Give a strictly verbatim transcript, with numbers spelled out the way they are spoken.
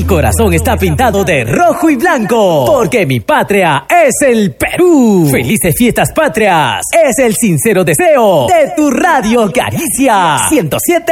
corazón está pintado de rojo y blanco, porque mi patria es el Perú. Felices fiestas patrias, es el sincero deseo de tu Radio Caricia ciento siete